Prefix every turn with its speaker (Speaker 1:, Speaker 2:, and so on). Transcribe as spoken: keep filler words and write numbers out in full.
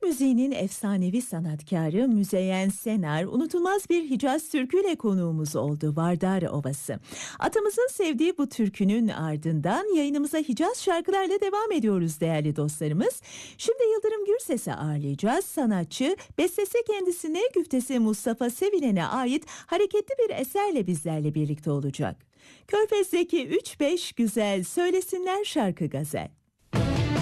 Speaker 1: müziğinin efsanevi sanatkarı Müzeyyen Senar, unutulmaz bir Hicaz türküyle konuğumuz oldu. Vardar Ovası. Atamızın sevdiği bu türkünün ardından yayınımıza Hicaz şarkılarla devam ediyoruz değerli dostlarımız. Şimdi Yıldırım Gürses'i ağırlayacağız. Sanatçı, bestesi kendisine, güftesi Mustafa Sevilen'e ait hareketli bir eserle bizlerle birlikte olacak. Körfez'deki üç beş güzel söylesinler şarkı gazel.